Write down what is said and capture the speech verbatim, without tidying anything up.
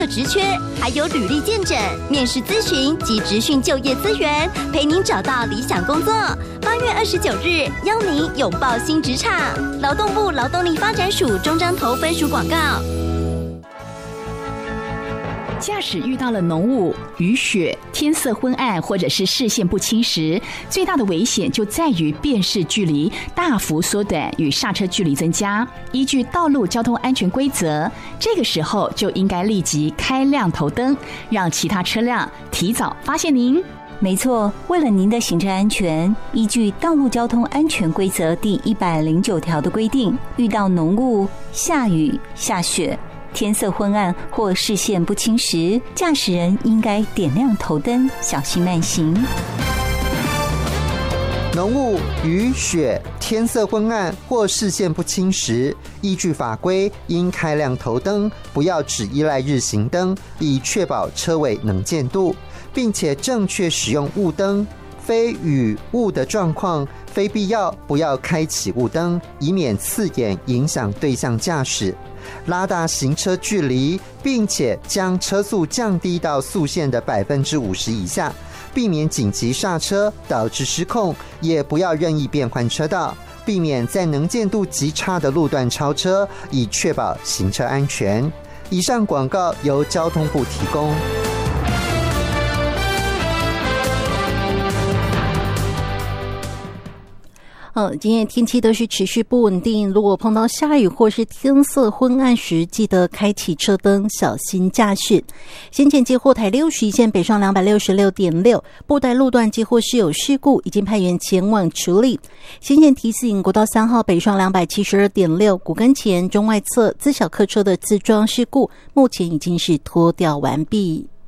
职缺，还有履历见诊、面试咨询及职训就业资源，陪您找到理想工作。八月二十九日，邀您拥抱新职场。劳动部劳动力发展署中彰投分署广告。 驾驶遇到了浓雾、雨雪、天色昏暗或者是视线不清时，最大的危险就在于辨识距离大幅缩短与刹车距离增加。依据道路交通安全规则，这个时候就应该立即开亮头灯，让其他车辆提早发现您。 没错，为了您的行车安全，依据道路交通安全规则第一百零九条的规定，遇到浓雾、下雨、下雪、天色昏暗或视线不清时，驾驶人应该点亮头灯，小心慢行。 浓雾、雨雪、天色昏暗或视线不清时，依据法规应开亮头灯，不要只依赖日行灯，以确保车尾能见度，并且正确使用雾灯。非雨雾的状况，非必要不要开启雾灯，以免刺眼影响对向驾驶。拉大行车距离，并且将车速降低到速限的百分之五十以下，避免紧急刹车导致失控，也不要任意变换车道，避免在能见度极差的路段超车，以确保行车安全。以上广告由交通部提供。 呃，今天天气都是持续不稳定，如果碰到下雨或是天色昏暗时，记得开启车灯，小心驾驶。先前接获台六十一线北上两百六十六点六布袋路段接获是有事故，已经派员前往处理。先前提醒国道三号北上两百七十二点六古根前中外侧自小客车的自撞事故，目前已经是拖吊完毕。